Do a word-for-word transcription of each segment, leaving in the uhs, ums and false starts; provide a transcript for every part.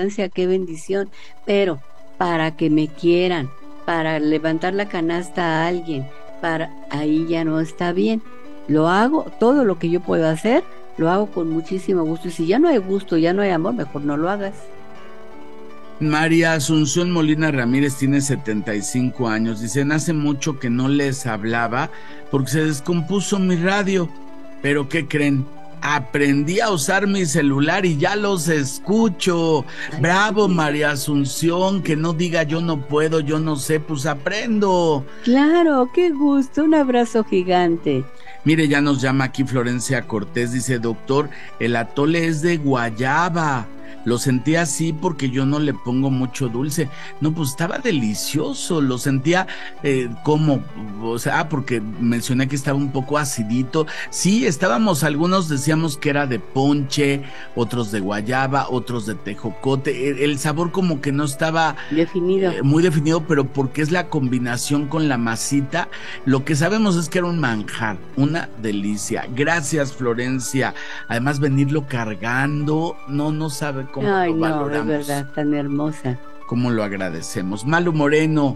qué bendición, pero para que me quieran, para levantar la canasta a alguien, para ahí ya no está bien. Lo hago, todo lo que yo puedo hacer, lo hago con muchísimo gusto. Y si ya no hay gusto, ya no hay amor, mejor no lo hagas. María Asunción Molina Ramírez tiene setenta y cinco años. Dicen, hace mucho que no les hablaba porque se descompuso mi radio. Pero ¿qué creen? Aprendí a usar mi celular y ya los escucho. Ay, Bravo, sí. María Asunción, que no diga yo no puedo, yo no sé, pues aprendo. Claro, qué gusto, un abrazo gigante. Mire, ya nos llama aquí Florencia Cortés, dice, doctor, el atole es de guayaba. Lo sentí así porque yo no le pongo mucho dulce. No, pues estaba delicioso. Lo sentía eh, como, o sea, ah, porque mencioné que estaba un poco acidito. Sí, estábamos, algunos decíamos que era de ponche, otros de guayaba, otros de tejocote. El, el sabor como que no estaba Definido. eh, muy definido, pero porque es la combinación con la masita. Lo que sabemos es que era un manjar, una delicia. Gracias, Florencia. Además, venirlo cargando, no, no sabe cómo Ay, lo no, de valoramos, verdad, tan hermosa. cómo lo agradecemos. Malu Moreno,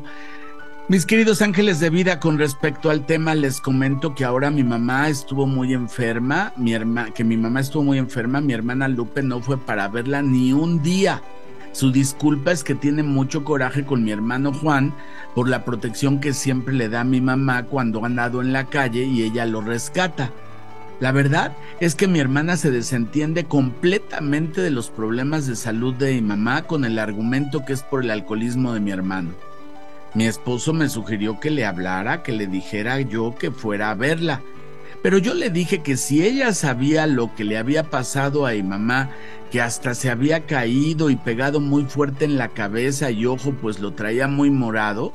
mis queridos ángeles de vida, con respecto al tema, les comento que ahora mi mamá estuvo muy enferma, mi herma, que mi mamá estuvo muy enferma, mi hermana Lupe no fue para verla ni un día. Su disculpa es que tiene mucho coraje con mi hermano Juan por la protección que siempre le da a mi mamá cuando ha andado en la calle y ella lo rescata. La verdad es que mi hermana se desentiende completamente de los problemas de salud de mi mamá con el argumento que es por el alcoholismo de mi hermano. Mi esposo me sugirió que le hablara, que le dijera yo que fuera a verla. Pero yo le dije que si ella sabía lo que le había pasado a mi mamá, que hasta se había caído y pegado muy fuerte en la cabeza y ojo, pues lo traía muy morado,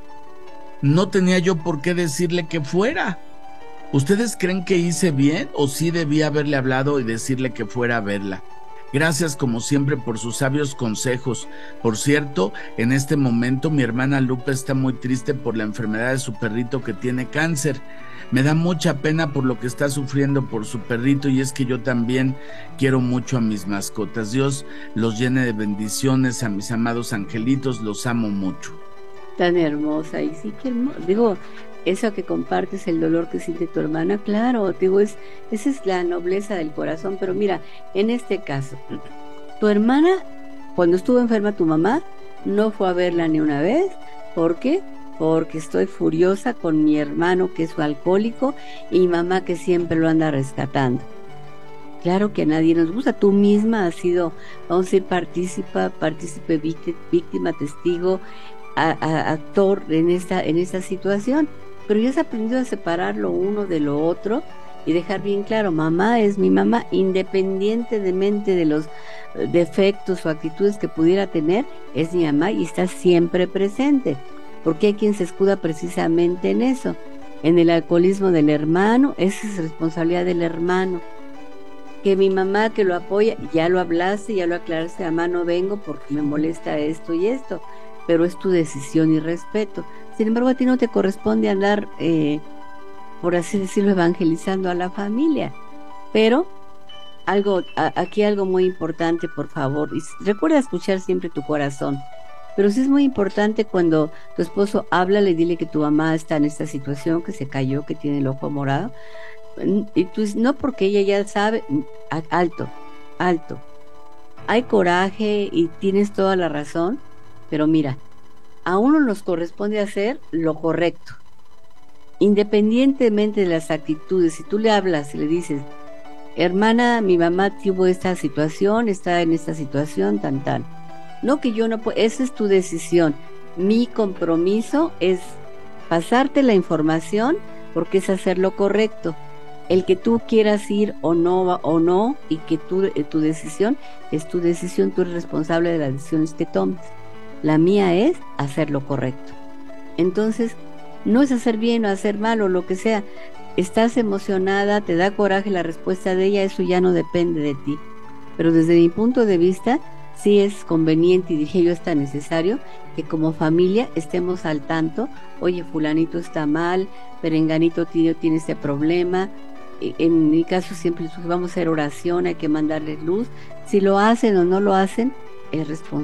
no tenía yo por qué decirle que fuera. ¿Ustedes creen que hice bien o sí debía haberle hablado y decirle que fuera a verla? Gracias como siempre por sus sabios consejos. Por cierto, en este momento mi hermana Lupe está muy triste por la enfermedad de su perrito que tiene cáncer. Me da mucha pena por lo que está sufriendo por su perrito y es que yo también quiero mucho a mis mascotas. Dios los llene de bendiciones a mis amados angelitos, los amo mucho. Tan hermosa. Y sí, qué hermoso. Digo, eso que compartes, el dolor que siente tu hermana, claro, digo, es, esa es la nobleza del corazón. Pero mira, en este caso, tu hermana, cuando estuvo enferma tu mamá, no fue a verla ni una vez. ¿Por qué? Porque estoy furiosa con mi hermano que es su alcohólico y mi mamá que siempre lo anda rescatando. Claro que a nadie nos gusta, tú misma has sido, vamos a decir, participa, partícipe, víctima, testigo, a, a, actor en esta, en esta situación, pero ya has aprendido a separar lo uno de lo otro y dejar bien claro, mamá es mi mamá, independientemente de los defectos o actitudes que pudiera tener, es mi mamá y está siempre presente, porque hay quien se escuda precisamente en eso, en el alcoholismo del hermano, esa es responsabilidad del hermano. Que mi mamá que lo apoya, ya lo hablaste, ya lo aclaraste, mamá no vengo porque me molesta esto y esto, pero es tu decisión y respeto. Sin embargo, a ti no te corresponde andar, eh, por así decirlo, evangelizando a la familia. Pero algo, a, aquí algo muy importante, por favor, y recuerda escuchar siempre tu corazón. Pero sí es muy importante cuando tu esposo habla, le dile que tu mamá está en esta situación, que se cayó, que tiene el ojo morado. Y tú, no porque ella ya sabe, alto, alto. Hay coraje y tienes toda la razón, pero mira, a uno nos corresponde hacer lo correcto, independientemente de las actitudes. Si tú le hablas y le dices, hermana, mi mamá tuvo esta situación, está en esta situación, tan, tan. No que yo no puedo, esa es tu decisión. Mi compromiso es pasarte la información porque es hacer lo correcto. El que tú quieras ir o no o no y que tú, tu decisión es tu decisión, tú eres responsable de las decisiones que tomes. La mía es hacer lo correcto. Entonces, no es hacer bien o hacer mal o lo que sea. Estás emocionada, te da coraje la respuesta de ella, eso ya no depende de ti. Pero desde mi punto de vista, sí es conveniente y dije yo está necesario que como familia estemos al tanto. Oye, fulanito está mal, perenganito tiene, tiene este problema. En mi caso siempre vamos a hacer oración, hay que mandarles luz. Si lo hacen o no lo hacen, es responsable.